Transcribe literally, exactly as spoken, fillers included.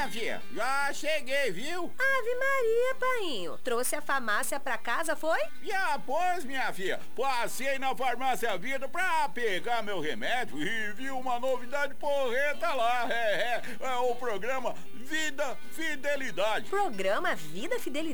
minha filha, já cheguei, viu? Ave Maria, painho. Trouxe a farmácia pra casa, foi? Já, pois, minha filha, passei na farmácia Vida pra pegar meu remédio e vi uma novidade porreta lá. É, é, é o programa Vida Fidelidade. Programa Vida Fidelidade?